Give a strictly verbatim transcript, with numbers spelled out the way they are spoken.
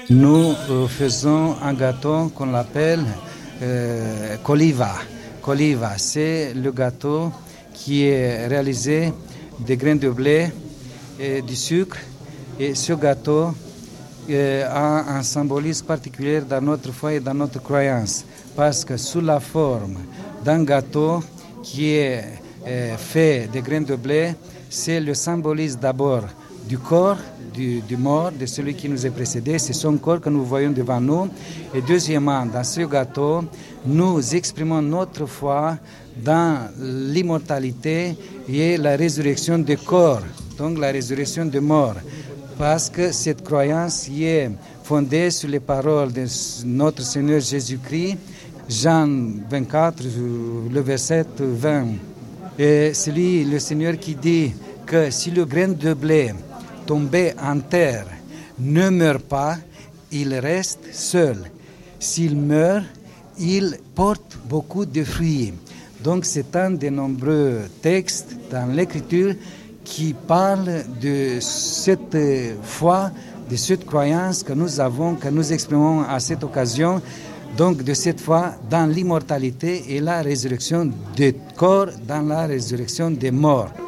nous euh, faisons un gâteau qu'on appelle euh, coliva. Coliva, c'est le gâteau qui est réalisé des grains de blé et du sucre. Et ce gâteau euh, a un symbolisme particulier dans notre foi et dans notre croyance. Parce que sous la forme d'un gâteau qui est euh, fait de grains de blé, c'est le symbolisme d'abord du corps du, du mort, de celui qui nous est précédé, c'est son corps que nous voyons devant nous. Et deuxièmement, dans ce gâteau, nous exprimons notre foi dans l'immortalité et la résurrection du corps, donc la résurrection des morts. Parce que cette croyance y est fondée sur les paroles de notre Seigneur Jésus-Christ, Jean vingt-quatre, le verset vingt. Et c'est lui, le Seigneur, qui dit que si le grain de blé tombé en terre ne meurt pas, il reste seul. S'il meurt, il porte beaucoup de fruits. Donc c'est un des nombreux textes dans l'Écriture qui parle de cette foi, de cette croyance que nous avons, que nous exprimons à cette occasion, donc de cette foi dans l'immortalité et la résurrection des corps, dans la résurrection des morts.